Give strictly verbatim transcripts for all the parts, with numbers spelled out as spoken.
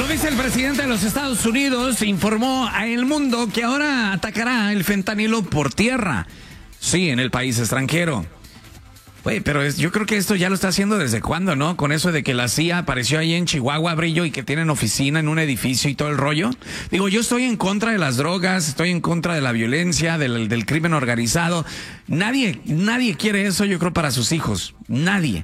Lo dice el presidente de los Estados Unidos, informó a El Mundo que ahora atacará el fentanilo por tierra. Sí, en el país extranjero. Güey, pero es, yo creo que esto ya lo está haciendo desde cuándo, ¿no? Con eso de que la C I A apareció ahí en Chihuahua, Brillo, y que tienen oficina en un edificio y todo el rollo. Digo, yo estoy en contra de las drogas, estoy en contra de la violencia, del, del crimen organizado. Nadie, nadie quiere eso, yo creo, para sus hijos. Nadie.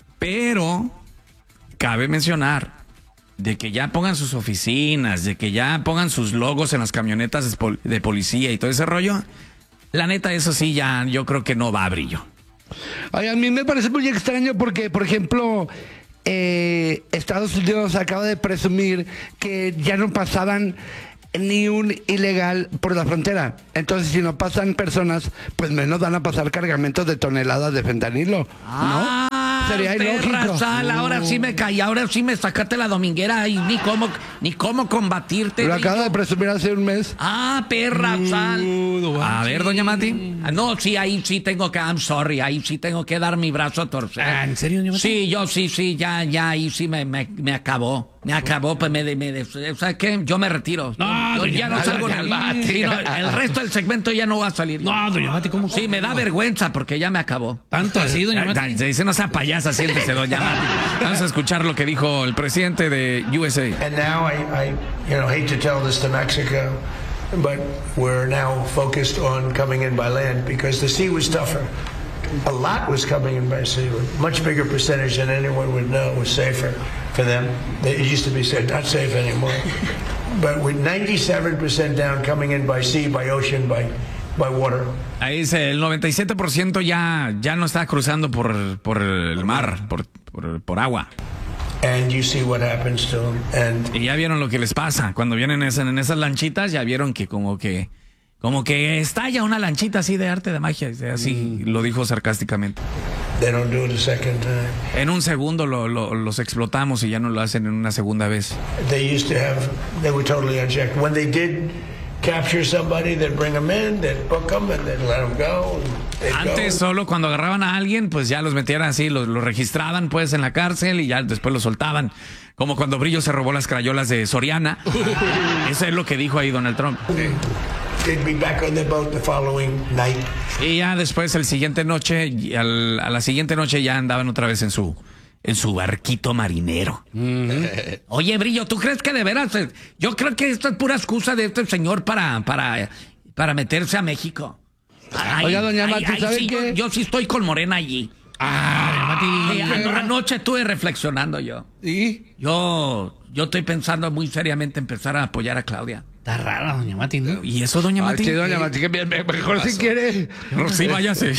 Pero cabe mencionar de que ya pongan sus oficinas, de que ya pongan sus logos en las camionetas de policía y todo ese rollo. La neta, eso sí, ya yo creo que no va, Brillo. Ay, a mí me parece muy extraño porque, por ejemplo, eh, Estados Unidos acaba de presumir que ya no pasaban ni un ilegal por la frontera. Entonces, si no pasan personas, pues menos van a pasar cargamentos de toneladas de fentanilo, ¿no? Ah, sería ilógico. Sal, ahora sí me caí, ahora sí me sacaste la dominguera y ni cómo, ni cómo combatirte. Lo acaba de presumir hace un mes. Ah, perra, sal. Uh, a ver, doña Mati. No, sí, ahí sí tengo que, I'm sorry, ahí sí tengo que dar mi brazo a torcer. Ah, ¿en serio, doña Mati? Sí, yo sí, sí, ya, ya, ahí sí me, me, me acabó. Me acabó, pues me, me, me o sea, ¿qué? Yo me retiro. No, yo ya no salgo en el, sí, no, el resto del segmento ya no va a salir. No, doña Mati, ¿cómo? Sí, me da vergüenza porque ya me acabó. Tanto así, doña Mati. Se dice, no sea payasa, siéntese, doña Mati. Vamos a escuchar lo que dijo el presidente de U S A. And now I, I, you know, hate to tell this to Mexico, but we're now focused on coming in by land because the sea was tougher. A lot was coming in by sea, a much bigger percentage than anyone would know was safer for them. It used to be said not safe anymore. But with ninety-seven percent down coming in by sea, by ocean, by, by water. Ahí dice, el noventa y siete por ciento ya, ya no está cruzando por, por el mar, por, por, por agua. And you see what happens to them. And y ya vieron lo que les pasa. Cuando vienen en, en esas lanchitas, ya vieron que como que... Como que estalla una lanchita así de arte de magia, así mm. lo dijo sarcásticamente. They don't do it a second time. En un segundo lo, lo, los explotamos y ya no lo hacen en una segunda vez. They used to have, they were totally unchecked. When they did capture somebody, they'd bring them in, they'd book them and they'd let them go. Antes go. Solo cuando agarraban a alguien, pues ya los metían así, los, los registraban pues en la cárcel y ya después los soltaban. Como cuando Brillo se robó las crayolas de Soriana. Eso es lo que dijo ahí Donald Trump. Sí. They'd be back on the boat the following night. Y ya después, el siguiente noche, al, a la siguiente noche ya andaban otra vez en su, en su barquito marinero. Mm-hmm. Oye, Brillo, ¿tú crees que de veras? Yo creo que esto es pura excusa de este señor para, para, para meterse a México. Ay, Oiga, doña Mati, ¿sabe sí, qué? Yo, yo sí estoy con Morena allí. Ah, sí, an anoche estuve reflexionando yo. ¿Y? Yo, yo estoy pensando muy seriamente empezar a apoyar a Claudia. Está rara, doña Mati, ¿no? ¿Y eso, doña Mati? Ay, sí, doña Mati, que mejor si quiere. No, sí, váyase.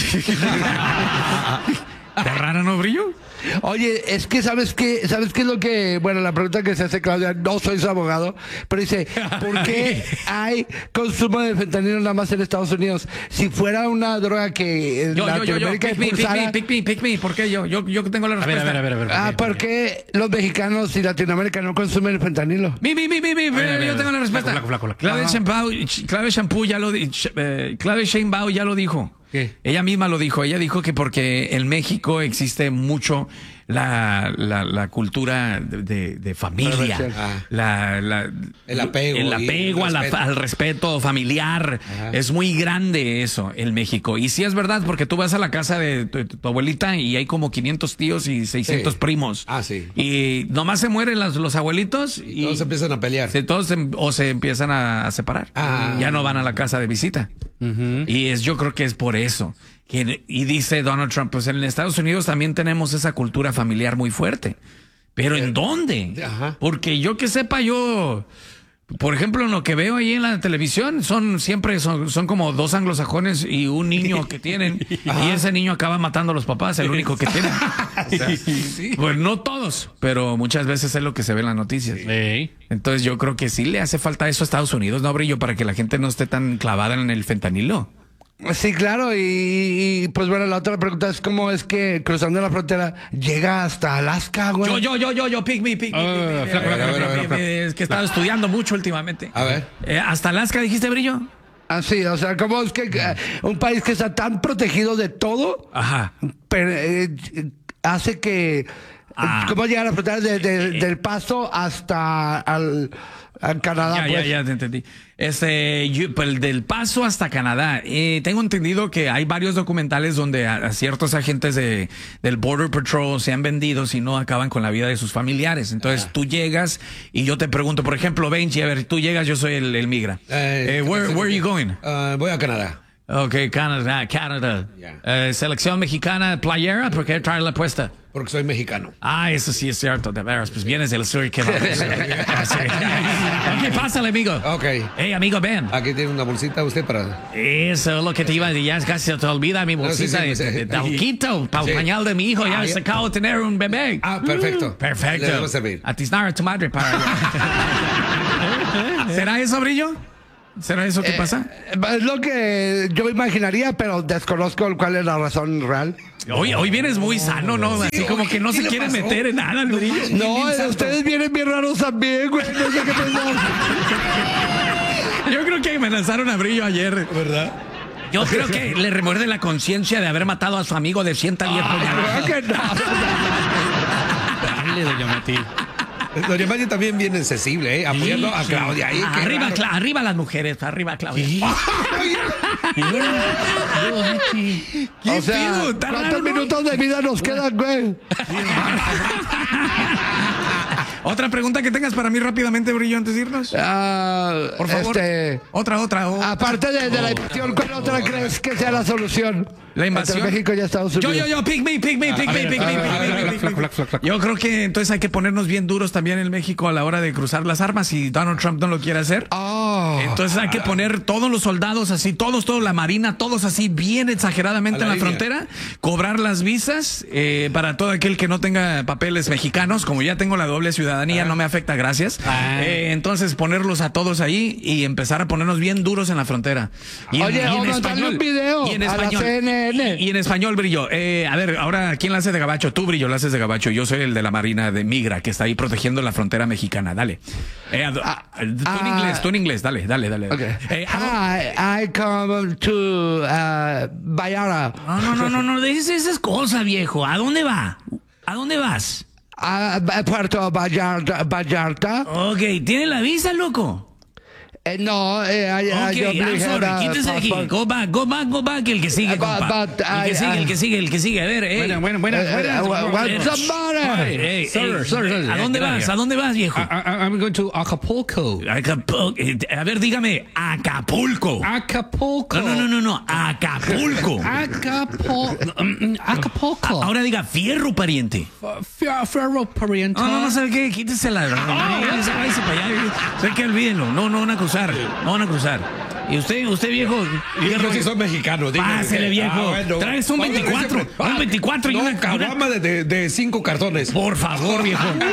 ¿Está rara, no, Brillo? Oye, es que ¿sabes qué? ¿Sabes qué es lo que...? Bueno, la pregunta que se hace Claudia, no soy su abogado, pero dice, ¿por qué hay consumo de fentanilo nada más en Estados Unidos? Si fuera una droga que en yo, Latinoamérica yo, yo, yo, impulsara... pick me, pick me, pick me, ¿por qué yo? Yo, yo tengo la respuesta. A ver, a ver, a ver. a ver ah, ¿por qué los mexicanos y Latinoamérica no consumen el fentanilo? Mi, mi, mi, mi, mi, yo tengo la respuesta. Flaco, flaco, flaco. Clave Shampoo, Clave Shampoo ya lo dijo, eh, Clave Sheinbaum ya lo dijo. ¿Qué? Ella misma lo dijo. Ella dijo que porque en México existe mucho la, la, la cultura de, de, de familia, ah. la, la, el apego, el apego el a la, respeto. al respeto familiar. Ajá. Es muy grande eso en México. Y sí es verdad, porque tú vas a la casa de tu, tu abuelita y hay como quinientos tíos y seiscientos sí. primos. Ah, sí. Y nomás se mueren los, los abuelitos y todos empiezan a pelear. se, todos se, o se empiezan a, a separar. Ah. Ya no van a la casa de visita. Uh-huh. Y es, yo creo que es por eso. Que, y dice Donald Trump, pues en Estados Unidos también tenemos esa cultura familiar muy fuerte. ¿Pero en dónde? Ajá. Porque yo que sepa, yo... Por ejemplo, en lo que veo ahí en la televisión, son siempre son, son como dos anglosajones y un niño que tienen. Y ese niño acaba matando a los papás, el único que tienen. O sea, sí. Pues no todos, pero muchas veces es lo que se ve en las noticias. Sí. Entonces yo creo que sí le hace falta eso a Estados Unidos, ¿no, Brillo? Para que la gente no esté tan clavada en el fentanilo. Sí, claro, y, y pues bueno, la otra pregunta es cómo es que cruzando la frontera llega hasta Alaska, güey. Yo, yo, yo, yo, yo, pick me, pick me, Uh, pick me. flaco, flaco, flaco, flaco, flaco. Es que he estado estudiando mucho últimamente. A ver. Eh, ¿Hasta Alaska dijiste, Brillo? Ah, sí, o sea, ¿cómo es que eh, un país que está tan protegido de todo Ajá. pero, eh, hace que Ah. ¿Cómo llegar a la frontera de, de, del Paso hasta al, al Canadá? Ya, pues? ya, ya te entendí. Este, yo, pues, del Paso hasta Canadá. Eh, tengo entendido que hay varios documentales donde a, a ciertos agentes de, del Border Patrol se han vendido si no acaban con la vida de sus familiares. Entonces ah. tú llegas y yo te pregunto, por ejemplo, Benji, a ver, tú llegas, yo soy el, el migra. Eh, eh, where, where are you going? Uh, voy a Canadá. Ok, Canadá, Canadá. Yeah. Eh, selección mexicana playera, ¿por qué trae la puesta? Porque soy mexicano. Ah, eso sí es cierto, de veras. Pues vienes del sur, ¿qué vamos? ¿Qué pasa, amigo? Ok. Hey, amigo, ven. Aquí tiene una bolsita usted para... Eso es lo que te iba a decir. Ya casi se te olvida mi bolsita no, sí, sí, de, de, de alquito para el sí. pañal de mi hijo. Ya ah, se acabo de tener un bebé. Ah, perfecto. Uh, perfecto. Le debo servir. Atiznar a tu madre para... ¿Será eso, Brillo? ¿Será eso que eh, pasa? Es lo que yo imaginaría, pero desconozco cuál es la razón real. Hoy, hoy vienes muy sano, ¿no? Así sí, como que no se quiere pasó? meter en nada, el Brillo. No, ustedes vienen bien raros también, güey. No sé qué pensar. Yo creo que amenazaron a Brillo ayer. ¿Verdad? Yo creo que le remuerde la conciencia de haber matado a su amigo de ciento diez puñaladas. Creo que no. Dale, doña Mati. Doña Mati también bien sensible, ¿eh? Apoyando sí, a Claudia. Ahí, ah, arriba, Cla arriba las mujeres, arriba Claudia. ¿Sí? O sea, ¿cuántos minutos de vida nos quedan, güey? Otra pregunta que tengas para mí rápidamente, Brillo, antes de irnos. Uh, Por favor. Este, otra, otra, otra. Aparte de, de la invasión, ¿cuál otra crees que sea la solución? La invasión. Entre México y Estados Unidos. Yo, yo, yo, pick me, pick me, pick me, pick me. Yo creo que entonces hay que ponernos bien duros también en México a la hora de cruzar las armas y Donald Trump no lo quiere hacer. Oh. Entonces hay que poner todos los soldados así, todos, toda la marina, todos así bien exageradamente en la línea. Frontera, cobrar las visas eh, para todo aquel que no tenga papeles mexicanos. Como ya tengo la doble ciudadanía, ah. no me afecta, gracias. Ah. Eh, entonces ponerlos a todos ahí y empezar a ponernos bien duros en la frontera. Y Oye, en, y en español, un video y en a español, la C N N. Y, y en español, Brillo. Eh, a ver, ahora, ¿quién la hace de gabacho? Tú, Brillo, la haces de gabacho. Yo soy el de la Marina de Migra, que está ahí protegiendo la frontera mexicana. Dale. Eh, ah, tú en ah, inglés, tú en inglés. Dale, dale, dale. Okay. Eh, Hi, I come to uh, Vallarta. No, no, no, no, no, dices esas cosas, viejo. ¿A dónde va? ¿A dónde vas? A Puerto Vallarta. Vallarta. Ok, ¿tiene la visa, loco? Eh, no, eh, I, okay, yo I'm sorry, quítese aquí. Go back, go back, go back. El que sigue, but, compa. but, el que I, sigue, I, el que sigue, el que sigue. A ver, eh. Bueno, bueno, bueno. Uh, uh, what's the matter? Hey, sir, sir, sir, ¿A dónde vas? ¿A dónde vas, viejo? I, I, I'm going to Acapulco. Acapulco. A ver, dígame, Acapulco. Acapulco. No, no, no, no, Acapulco. Acapulco. Acapulco. Ahora diga, fierro pariente. Fierro pariente. No, no, no, ¿sabe qué? Quítese la... Váyase para allá. ¿Sabe qué? Olvídenlo. No, no van a cruzar. No van a cruzar. Y usted, usted viejo, viejo yo sí soy mexicano. Pásele, viejo. Ah, bueno. Traes un veinticuatro, un veinticuatro y no, una caguama de, de, de cinco cartones. Por favor, viejo. Vámonos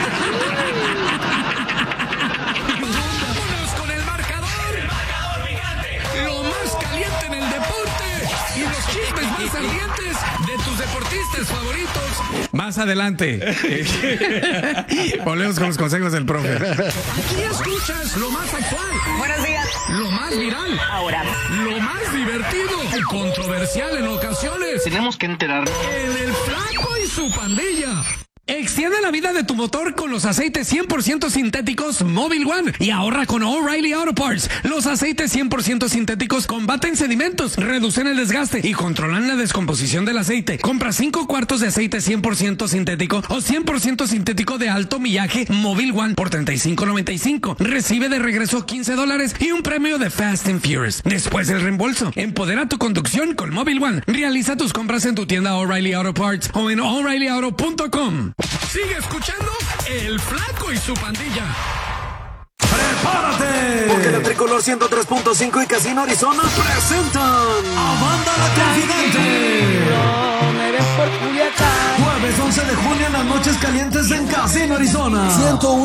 con el marcador. El marcador gigante. Lo más caliente en el deporte y los chismes más ardientes de tus deportistas favoritos. Más adelante. Volvemos con los consejos del profe. Aquí escuchas lo más actual. Buenos días. Lo más viral. Ahora. Lo más divertido y controversial en ocasiones. Tenemos que enterarnos. En el Flaco y su pandilla. Extiende la vida de tu motor con los aceites cien por ciento sintéticos Mobil One y ahorra con O'Reilly Auto Parts. Los aceites cien por ciento sintéticos combaten sedimentos, reducen el desgaste y controlan la descomposición del aceite. Compra cinco cuartos de aceite cien por ciento sintético o cien por ciento sintético de alto millaje Mobil One por treinta y cinco noventa y cinco. Recibe de regreso quince dólares y un premio de Fast and Furious. Después del reembolso, empodera tu conducción con Mobil One. Realiza tus compras en tu tienda O'Reilly Auto Parts o en O'Reilly Auto punto com. Sigue escuchando El Flaco y su pandilla. ¡Prepárate! Porque la Tricolor ciento tres punto cinco y Casino Arizona presentan a Banda La Confidente. Jueves once de junio en las noches calientes en Casino Arizona. ciento uno